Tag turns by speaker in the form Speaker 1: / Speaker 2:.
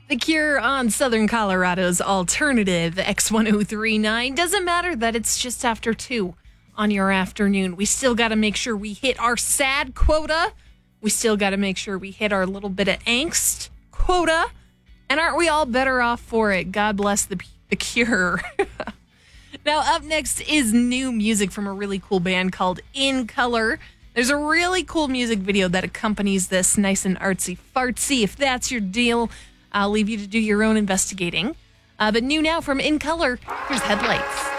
Speaker 1: The Cure on Southern Colorado's alternative X1039. Doesn't matter that it's just after 2 on your afternoon. We still got to make sure we hit our sad quota. We still got to make sure we hit our little bit of angst quota. And aren't we all better off for it? God bless the Cure. Now, up next is new music from a really cool band called In Color. There's a really cool music video that accompanies this, nice and artsy-fartsy. If that's your deal, I'll leave you to do your own investigating. But new now from In Color, here's Headlights.